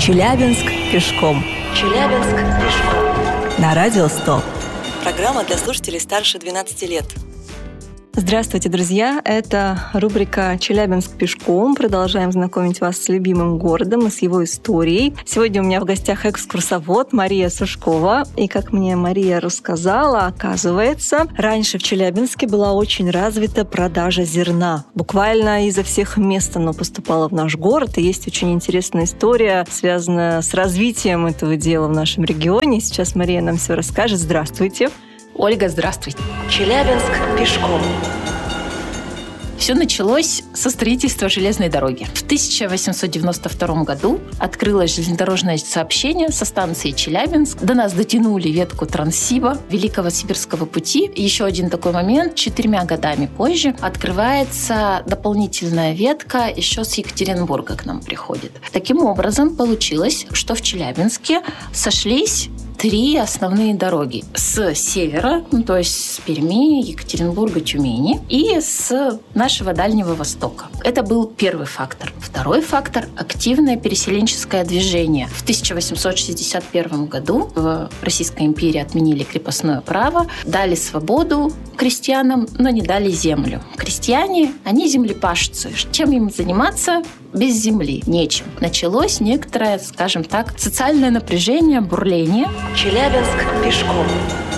Челябинск пешком. Челябинск пешком. На радио 100. Программа для слушателей старше 12 лет. Здравствуйте, друзья! Это рубрика «Челябинск пешком». Продолжаем знакомить вас с любимым городом и с его историей. Сегодня у меня в гостях экскурсовод Мария Сушкова. И как мне Мария рассказала, оказывается, раньше в Челябинске была очень развита продажа зерна. Буквально изо всех мест оно поступало в наш город. И есть очень интересная история, связанная с развитием этого дела в нашем регионе. Сейчас Мария нам все расскажет. Здравствуйте! Ольга, здравствуйте. Челябинск пешком. Все началось со строительства железной дороги. В 1892 году открылось железнодорожное сообщение со станции Челябинск. До нас дотянули ветку Транссиба, Великого Сибирского пути. Еще один такой момент. 4 годами позже открывается дополнительная ветка еще с Екатеринбурга к нам приходит. Таким образом, получилось, что в Челябинске сошлись 3 основные дороги. С севера, то есть с Перми, Екатеринбурга, Тюмени, и с нашего Дальнего Востока. Это был первый фактор. Второй фактор – активное переселенческое движение. В 1861 году в Российской империи отменили крепостное право, дали свободу крестьянам, но не дали землю. Крестьяне, они землепашцы. Чем им заниматься? Без земли нечем. Началось некоторое, скажем так, социальное напряжение, бурление. Челябинск пешком.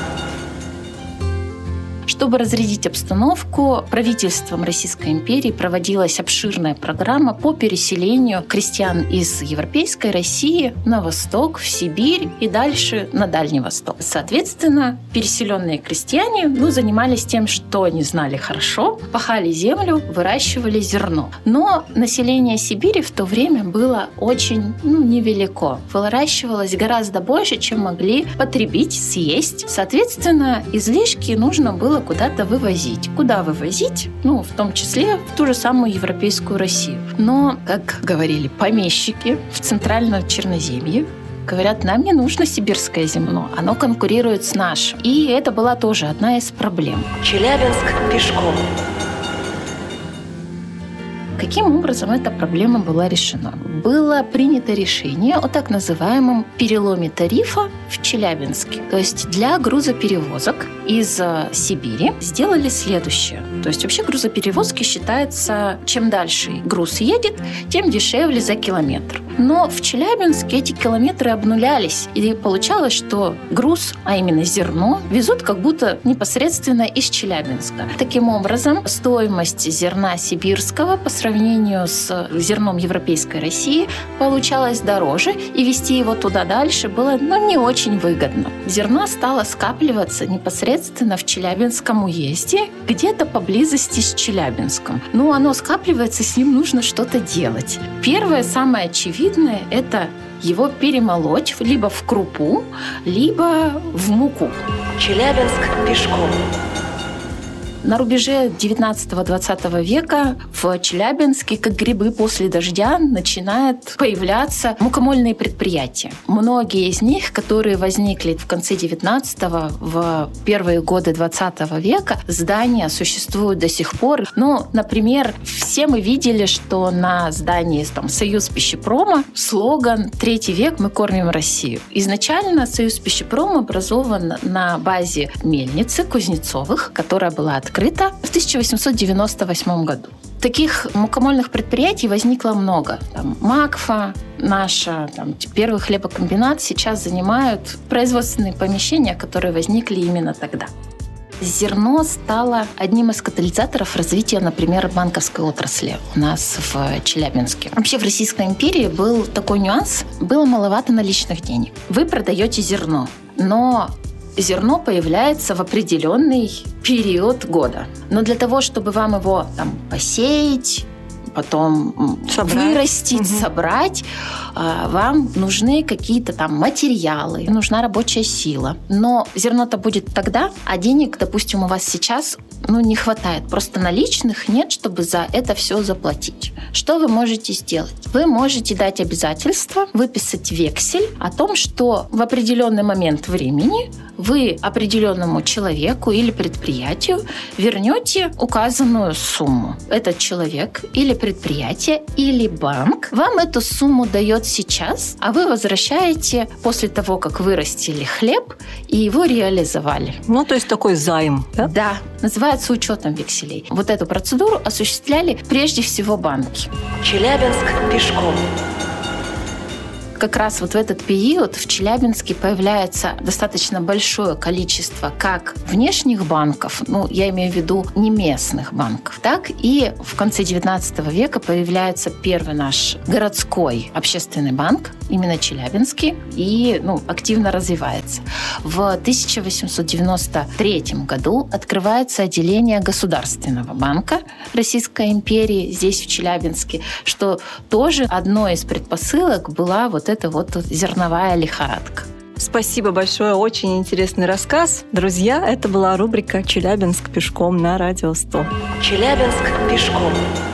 Чтобы разрядить обстановку, правительством Российской империи проводилась обширная программа по переселению крестьян из Европейской России на восток, в Сибирь и дальше на Дальний Восток. Соответственно, переселенные крестьяне занимались тем, что они знали хорошо, пахали землю, выращивали зерно. Но население Сибири в то время было очень невелико. Выращивалось гораздо больше, чем могли потребить, съесть. Соответственно, излишки нужно было куда-то вывозить. Куда вывозить? В том числе в ту же самую европейскую Россию. Но, как говорили помещики в Центральном Черноземье, говорят, нам не нужно сибирское зерно, оно конкурирует с нашим. И это была тоже одна из проблем. Челябинск пешком. Каким образом эта проблема была решена? Было принято решение о так называемом переломе тарифа в Челябинске. То есть для грузоперевозок из Сибири сделали следующее. То есть вообще грузоперевозки считается, чем дальше груз едет, тем дешевле за километр. Но в Челябинске эти километры обнулялись. И получалось, что груз, а именно зерно, везут как будто непосредственно из Челябинска. Таким образом, стоимость зерна сибирского по сравнению с зерном европейской России получалось дороже, и везти его туда дальше было не очень выгодно. Зерно стало скапливаться непосредственно в Челябинском уезде, где-то поблизости с Челябинском. Оно скапливается, с ним нужно что-то делать. Первое, самое очевидное, это его перемолоть либо в крупу, либо в муку. Челябинск пешком. На рубеже 19-20 века в Челябинске, как грибы после дождя, начинают появляться мукомольные предприятия. Многие из них, которые возникли в конце 19-го, в первые годы 20 века, здания существуют до сих пор. Например, все мы видели, что на здании Союз пищепрома слоган «Третий век мы кормим Россию». Изначально Союз пищепрома образован на базе мельницы Кузнецовых, которая была открыта в 1898 году. Таких мукомольных предприятий возникло много. Макфа, наша, первый хлебокомбинат сейчас занимают производственные помещения, которые возникли именно тогда. Зерно стало одним из катализаторов развития, например, банковской отрасли у нас в Челябинске. Вообще в Российской империи был такой нюанс. Было маловато наличных денег. Вы продаете зерно, но зерно появляется в определенный период года. Но для того, чтобы вам его посеять, потом вырастить, собрать, вам нужны какие-то материалы, нужна рабочая сила. Но зерно-то будет тогда, а денег, допустим, у вас сейчас не хватает. Просто наличных нет, чтобы за это все заплатить. Что вы можете сделать? Вы можете дать обязательство, выписать вексель о том, что в определенный момент времени вы определенному человеку или предприятию вернете указанную сумму. Этот человек или предприятие, или банк вам эту сумму дает сейчас, а вы возвращаете после того, как вырастили хлеб и его реализовали. То есть такой займ, да? Да, называется учетом векселей. Вот эту процедуру осуществляли прежде всего банки. Челябинск пешком. Как раз вот в этот период в Челябинске появляется достаточно большое количество как внешних банков, я имею в виду не местных банков, так и в конце XIX века появляется первый наш городской общественный банк, именно Челябинский, и активно развивается. В 1893 году открывается отделение Государственного банка Российской империи здесь, в Челябинске, что тоже одной из предпосылок была вот эта зерновая лихорадка. Спасибо большое, очень интересный рассказ. Друзья, это была рубрика «Челябинск пешком» на Радио 100. Челябинск пешком.